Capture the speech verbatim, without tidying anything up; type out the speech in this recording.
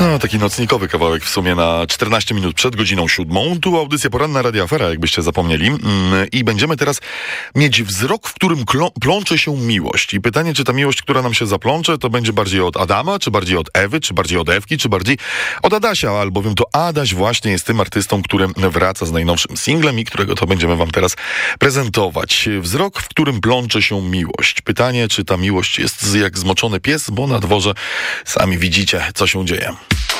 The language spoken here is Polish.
No, taki nocnikowy kawałek w sumie na czternaście minut przed godziną siódmą. Tu audycja poranna Radia Afera, jakbyście zapomnieli. I będziemy teraz mieć wzrok, w którym klą- plącze się miłość. I pytanie, czy ta miłość, która nam się zaplącze, to będzie bardziej od Adama, czy bardziej od Ewy, czy bardziej od Ewki, czy bardziej od Adasia, albowiem to Adaś właśnie jest tym artystą, który wraca z najnowszym singlem i którego to będziemy wam teraz prezentować. Wzrok, w którym plącze się miłość. Pytanie, czy ta miłość jest jak zmoczony pies, bo na dworze sami widzicie, co się dzieje.